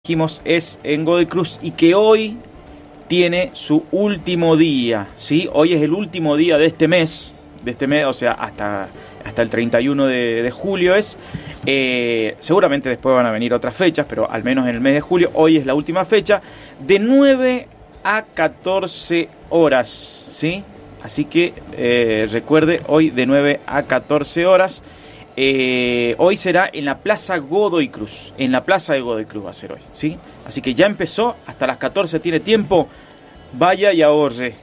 dijimos es en Godoy Cruz y que hoy tiene su último día, ¿sí? Hoy es el último día de este mes, o sea, hasta el 31 de julio es. Seguramente después van a venir otras fechas, pero al menos en el mes de julio, hoy es la última fecha, de 9 a 14 horas, ¿sí? Así que recuerde, hoy de 9 a 14 horas. Hoy será en la Plaza Godoy Cruz. En la Plaza de Godoy Cruz va a ser hoy, ¿sí? Así que ya empezó, hasta las 14 tiene tiempo. Vaya y ahorre.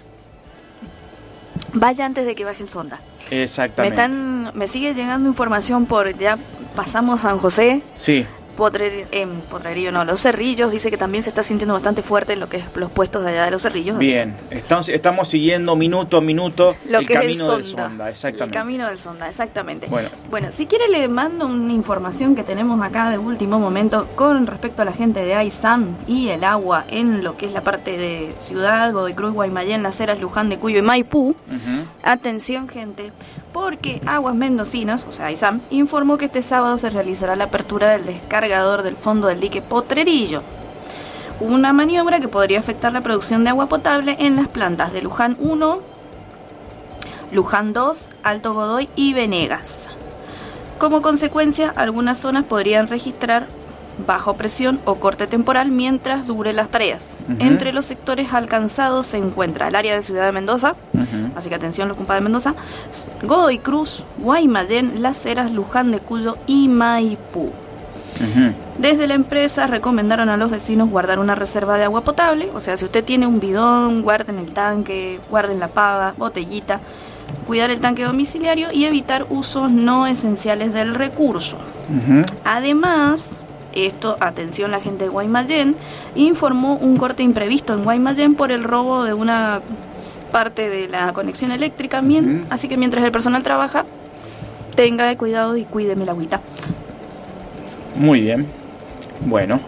Vaya antes de que baje el sonda. Exactamente. Me sigue llegando información por, ya pasamos San José. Sí. Potrerillo no, Los Cerrillos, dice que también se está sintiendo bastante fuerte en lo que es los puestos de allá de Los Cerrillos. Bien, estamos siguiendo minuto a minuto lo el que camino es el sonda, del sonda, exactamente. El camino del sonda, exactamente. Bueno, si quiere le mando una información que tenemos acá de último momento con respecto a la gente de AISAM y el agua en lo que es la parte de Ciudad, Godoy Cruz, Guaymallén, Las Heras, Luján de Cuyo y Maipú. Atención, gente, porque Aguas Mendocinas, o sea AISAM, informó que este sábado se realizará la apertura del descargador del fondo del dique Potrerillo, una maniobra que podría afectar la producción de agua potable en las plantas de Luján 1, Luján 2, Alto Godoy y Venegas. Como consecuencia, algunas zonas podrían registrar bajo presión o corte temporal mientras dure las tareas. Entre los sectores alcanzados se encuentra el área de Ciudad de Mendoza, así que atención los compadres de Mendoza, Godoy Cruz, Guaymallén, Las Heras, Luján de Cuyo y Maipú. Desde la empresa recomendaron a los vecinos guardar una reserva de agua potable, o sea, si usted tiene un bidón, guarden el tanque, guarden la pava, botellita, cuidar el tanque domiciliario y evitar usos no esenciales del recurso. Además, atención, la gente de Guaymallén informó un corte imprevisto en Guaymallén por el robo de una parte de la conexión eléctrica, así que mientras el personal trabaja, tenga cuidado y cuídeme la agüita. Muy bien. Bueno.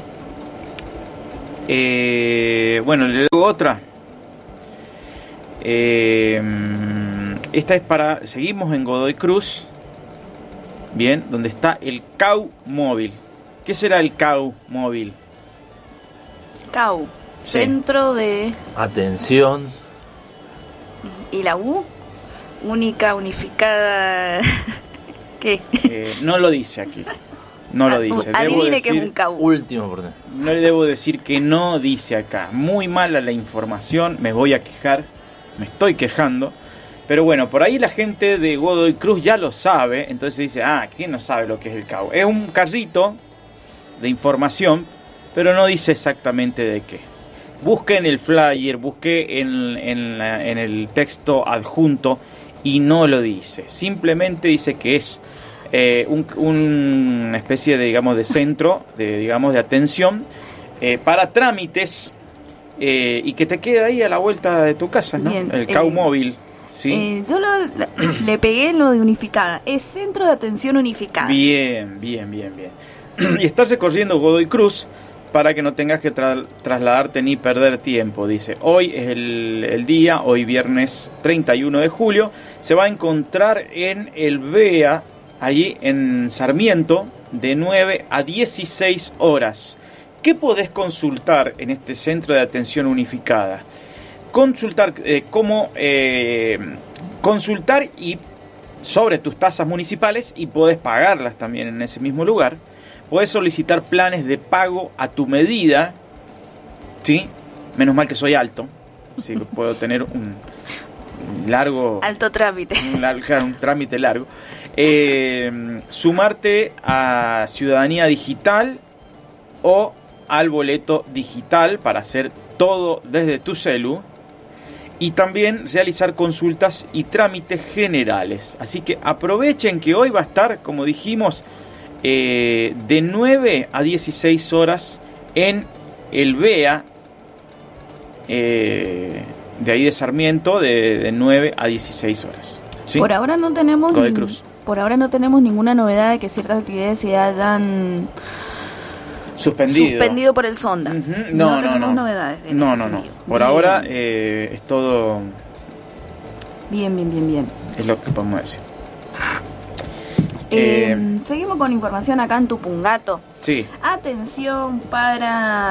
Le digo otra. Esta es para... Seguimos en Godoy Cruz. Bien, donde está el CAU móvil. ¿Qué será el CAU móvil? CAU, sí. Centro de... Atención. ¿Y la U? Única, unificada... ¿Qué? No lo dice aquí. No lo dice. Adivine que es un CAU. Último, perdón. No le debo decir que no dice acá. Muy mala la información. Me voy a quejar. Me estoy quejando. Pero bueno, por ahí la gente de Godoy Cruz ya lo sabe. Entonces dice, ¿quién no sabe lo que es el CAU? Es un carrito de información, pero no dice exactamente de qué. Busque en el flyer, busque en el texto adjunto y no lo dice. Simplemente dice que es una especie de, de centro, de atención para trámites y que te quede ahí a la vuelta de tu casa, ¿no? Bien, el CAU móvil. ¿Sí? Yo le pegué en lo de unificada. Es Centro de Atención Unificada. Bien. Y estás recorriendo Godoy Cruz para que no tengas que trasladarte ni perder tiempo. Dice, hoy es el día, hoy viernes 31 de julio, se va a encontrar en el BEA, allí en Sarmiento, de 9 a 16 horas. ¿Qué podés consultar en este Centro de Atención Unificada? Consultar consultar y sobre tus tasas municipales y podés pagarlas también en ese mismo lugar. Podés solicitar planes de pago a tu medida, ¿sí? Menos mal que soy alto, ¿sí? Puedo tener un largo... Alto trámite. Un trámite largo. Sumarte a Ciudadanía Digital o al boleto digital para hacer todo desde tu celu. Y también realizar consultas y trámites generales. Así que aprovechen que hoy va a estar, como dijimos, de 9 a 16 horas en el BEA, de ahí de Sarmiento, de 9 a 16 horas. ¿Sí? Por ahora no tenemos Godoy Cruz. Por ahora no tenemos ninguna novedad de que ciertas actividades se hayan suspendido por el sonda. No tenemos novedades de no. Por ahora es todo bien. Es lo que podemos decir. Seguimos con información acá en Tupungato. Sí. Atención para